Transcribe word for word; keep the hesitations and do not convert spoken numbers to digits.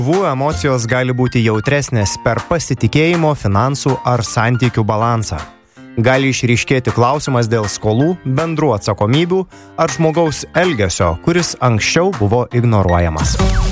Tėvų emocijos gali būti jautresnės per pasitikėjimo, finansų ar santykių balansą. Gali išryškėti klausimas dėl skolų, bendrų atsakomybių ar žmogaus elgesio, kuris anksčiau buvo ignoruojamas.